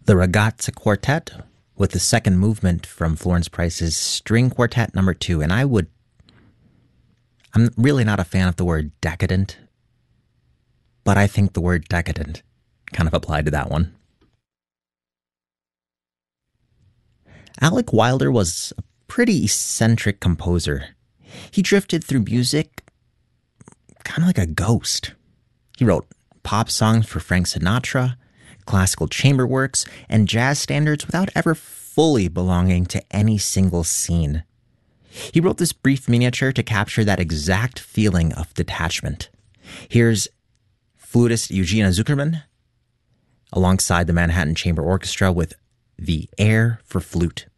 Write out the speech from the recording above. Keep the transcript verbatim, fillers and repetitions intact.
The Ragazza Quartet with the second movement from Florence Price's String Quartet number two. And I would, I'm really not a fan of the word decadent, but I think the word decadent kind of applied to that one. Alec Wilder was a pretty eccentric composer. He drifted through music kind of like a ghost. He wrote pop songs for Frank Sinatra, classical chamber works, and jazz standards without ever fully belonging to any single scene. He wrote this brief miniature to capture that exact feeling of detachment. Here's flutist Eugenia Zuckerman alongside the Manhattan Chamber Orchestra with The Air for Flute.